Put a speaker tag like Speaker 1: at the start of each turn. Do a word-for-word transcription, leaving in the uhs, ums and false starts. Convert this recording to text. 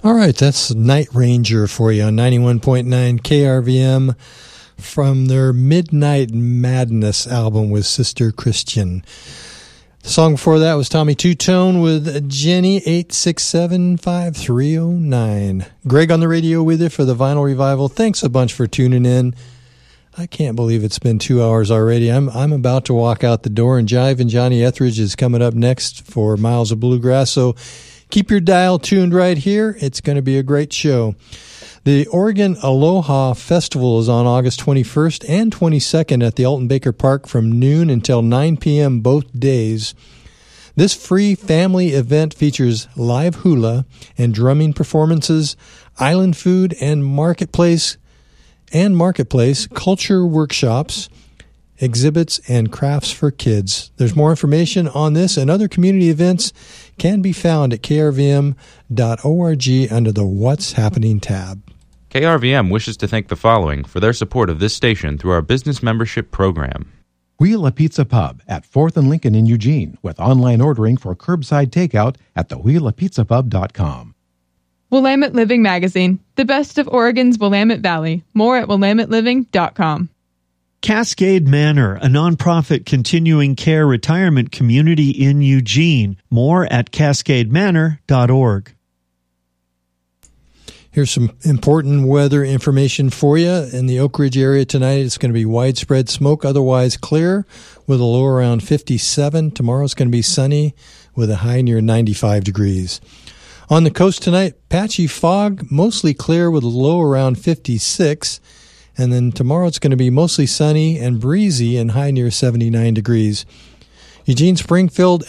Speaker 1: All right, that's Night Ranger for you on ninety-one point nine K R V M from their Midnight Madness album with Sister Christian. The song before that was Tommy Two-Tone with Jenny, eight six seven, five three zero nine. Greg on the radio with you for the Vinyl Revival. Thanks a bunch for tuning in. I can't believe it's been two hours already. I'm I'm about to walk out the door, and Jive and Johnny Etheridge is coming up next for Miles of Bluegrass, so keep your dial tuned right here. It's going to be a great show. The Oregon Aloha Festival is on August twenty-first and twenty-second at the Alton Baker Park from noon until nine p.m. both days. This free family event features live hula and drumming performances, island food and marketplace and marketplace culture workshops, exhibits, and crafts for kids. There's more information on this and other community events can be found at k r v m dot org under the What's Happening tab.
Speaker 2: K R V M wishes to thank the following for their support of this station through our business membership program.
Speaker 3: Wheel a Pizza Pub at fourth and Lincoln in Eugene with online ordering for curbside takeout at the wheel a pizza pub dot com.
Speaker 4: Willamette Living Magazine, the best of Oregon's Willamette Valley. More at willamette living dot com.
Speaker 5: Cascade Manor, a nonprofit continuing care retirement community in Eugene. More at cascade manor dot org.
Speaker 1: Here's some important weather information for you. In the Oak Ridge area tonight, it's going to be widespread smoke, otherwise clear, with a low around fifty-seven. Tomorrow's going to be sunny with a high near ninety-five degrees. On the coast tonight, patchy fog, mostly clear with a low around fifty-six. And then tomorrow it's going to be mostly sunny and breezy and high near seventy-nine degrees. Eugene, Springfield,